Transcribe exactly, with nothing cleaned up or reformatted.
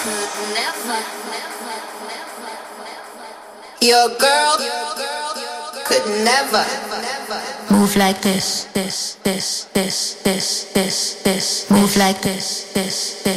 Your girl could never move like this, this, this, this, this, this, this. Move like this, this, this.